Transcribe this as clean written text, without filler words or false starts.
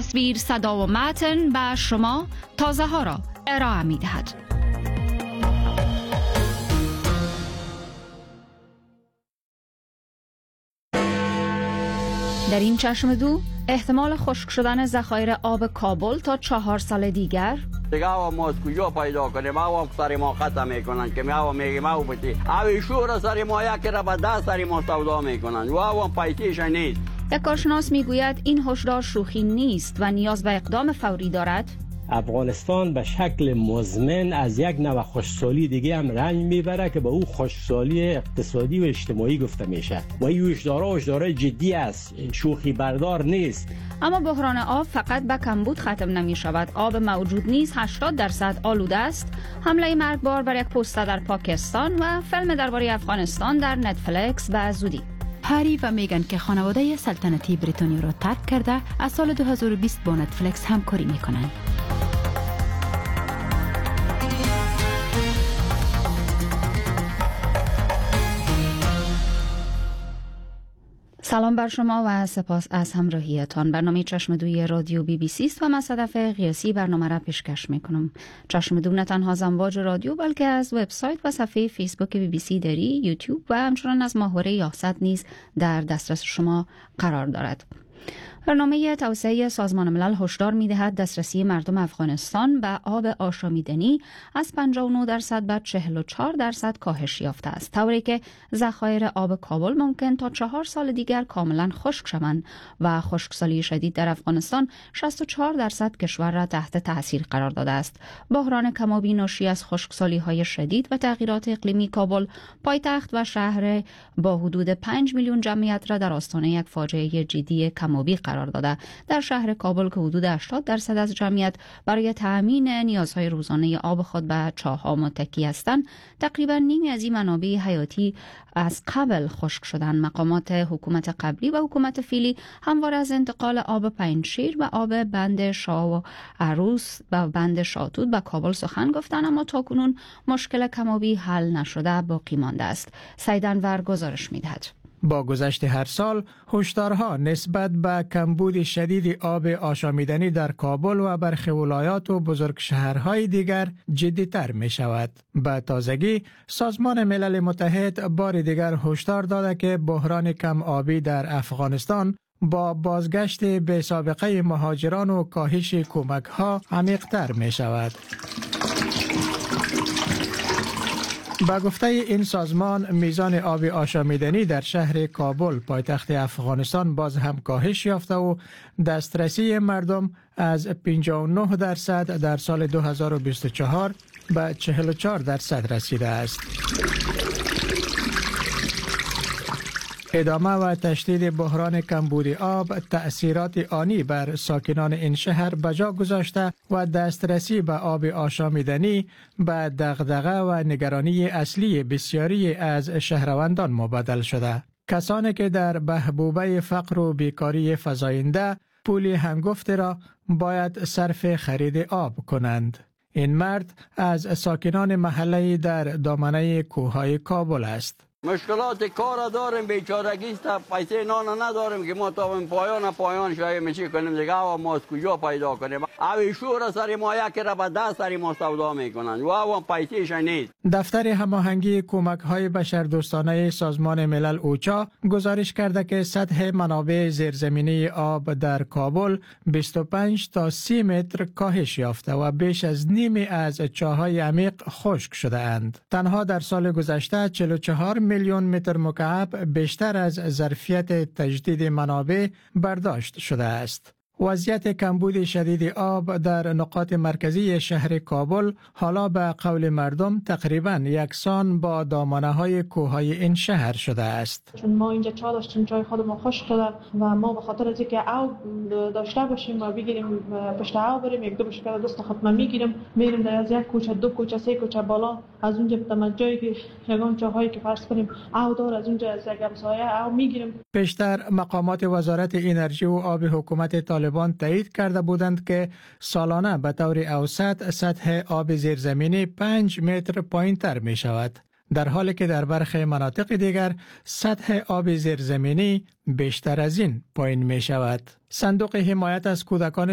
تصویر، صدا و متن به شما تازه ها را ارائه می دهد. در این چشمدو احتمال خشک شدن ذخایر آب کابل تا 4 سال دیگر. دیگه ما از کجا پیدا کنیم؟ ما سر ما قطع میکنن که ما میگیم او بتی او شور سر ما یکی را به 10 سر ما سودا میکنن و او پیسیش نیست. یک کارشناس میگوید این هشدار شوخی نیست و نیاز به اقدام فوری دارد. افغانستان به شکل مزمن از یک نوع خشکسالی دیگه هم رنج میبره که به او خشکسالی اقتصادی و اجتماعی گفته میشه و این هشدار جدی است، شوخی بردار نیست. اما بحران آب فقط به کمبود ختم نمی شود. آب موجود نیز 80% آلوده است. حمله مرگبار بر یک پوسته در پاکستان و فیلم درباره افغانستان در نتفلیکس به زودی. هری و میگن که خانواده سلطنتی بریتانیا را ترک کرده از سال 2020 با نتفلیکس همکاری میکنند. سلام بر شما و سپاس از همراهیتان. برنامه چشمدوی رادیو BBC است و من صدف قیاسی برنامه را پیشکش میکنم. چشمدو نه تنها از امواج رادیو بلکه از وبسایت و صفحه فیسبوک BBC دری، یوتیوب و همچنان از ماهواره یاست نیز در دسترس شما قرار دارد. برنامه توسعه سازمان ملل هشدار می‌دهد دسترسی مردم افغانستان به آب آشامیدنی از 59% به 44% کاهش یافته است، طوری که ذخایر آب کابل ممکن تا 4 سال دیگر کاملا خشک شوند و خشکسالی شدید در افغانستان 64% کشور را تحت تاثیر قرار داده است. بحران کم‌آبی ناشی از خشکسالی‌های شدید و تغییرات اقلیمی کابل، پایتخت و شهر با حدود 5 میلیون جمعیت را در آستانه یک فاجعه جدی کم‌آبی قرار داده. در شهر کابل که حدود 80% از جمعیت برای تأمین نیازهای روزانه آب خود به چاه‌ها متکی هستند، تقریبا نیمی از این منابع حیاتی از قبل خشک شدند. مقامات حکومت قبلی و حکومت فعلی همواره از انتقال آب پنجشیر و آب بند شاه و عروس و بند شاتود به کابل سخن گفتند، اما تاکنون مشکل کم‌آبی حل نشده باقی مانده است. سعید انور گزارش می‌دهد. با گذشت هر سال هشدارها نسبت به کمبود شدید آب آشامیدنی در کابل و برخی ولایات و بزرگ شهرهای دیگر جدی‌تر می شود. به تازگی سازمان ملل متحد بار دیگر هشدار داده که بحران کم آبی در افغانستان با بازگشت به سابقه مهاجران و کاهش کمک‌ها عمیق‌تر می شود. با گفته این سازمان، میزان آب آشامیدنی در شهر کابل پایتخت افغانستان باز هم کاهش یافته و دسترسی مردم از 59% در سال 2024 به 44% رسیده است. ادامه و تشدید بحران کمبود آب تأثیرات آنی بر ساکنان این شهر بجا گذاشته و دسترسی به آب آشامیدنی به دغدغه و نگرانی اصلی بسیاری از شهروندان مبدل شده. کسانی که در بحبوبه فقر و بیکاری فزاینده پول هنگفت را باید صرف خرید آب کنند. این مرد از ساکنان محله در دامنه کوههای کابل است. مشکلات کار داریم، بیچارگی است، پیسه نان نداریم که ما تا پایان شویم چی کنیم دیگه. ما از کجا پیدا کنیم؟ او شور سر ما یکی را به 10 سر ما سودا میکنن و او پیسه‌ش نیست. دفتر هماهنگی کمک‌های بشردوستانه سازمان ملل اوچا گزارش کرده که سطح منابع زیرزمینی آب در کابل 25 تا 30 متر کاهش یافته و بیش از نیمی از چاه‌های عمیق خشک شده اند. تنها در سال گذشته 44 میلیون متر مکعب بیشتر از ظرفیت تجدید منابع برداشت شده است. وضعیت کمبود شدید آب در نقاط مرکزی شهر کابل حالا به قول مردم تقریباً یکسان با دامنه‌های کوههای این شهر شده است. چون ما اینجا چا داشتیم، چای خودمون خشک شده و ما به خاطر از اینکه آب داشته باشیم و بگیریم پشت آب بریم، یک دو بشکل دوست خودم میگیریم، میریم در از یک کوچه، دو کوچه، سه کوچه بالا، از اونجا به جایی که یگان چاهایی که فرض کنیم آب داره، از اونجا از یک همسایه آب میگیریم. پیشتر مقامات وزارت انرژی و آب حکومت طالبان تایید کرده بودند که سالانه به طور اوسط سطح آب زیرزمینی 5 متر پایین‌تر می شود، در حالی که در برخی مناطق دیگر سطح آب زیرزمینی بیشتر از این پایین می شود. صندوق حمایت از کودکان